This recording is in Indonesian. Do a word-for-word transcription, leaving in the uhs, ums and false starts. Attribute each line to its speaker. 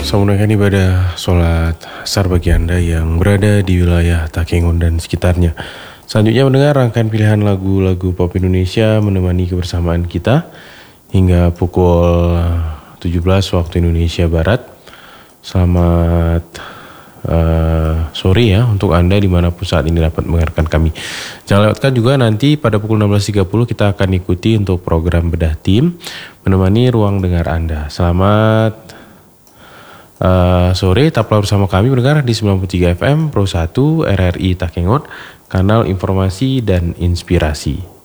Speaker 1: Selamat menunaikan ibadah sholat asar bagi Anda yang berada di wilayah Takengon dan sekitarnya. Selanjutnya mendengar rangkaian pilihan lagu-lagu pop Indonesia menemani kebersamaan kita hingga pukul tujuh belas waktu Indonesia Barat. Selamat uh, sore ya untuk Anda dimanapun saat ini dapat mendengarkan kami. Jangan lewatkan juga nanti pada pukul enam belas tiga puluh kita akan ikuti untuk program Bedah Tim menemani ruang dengar Anda. Selamat Uh, sore, tetaplah bersama kami mendengar di sembilan puluh tiga F M Pro satu R R I Takengon, kanal informasi dan inspirasi.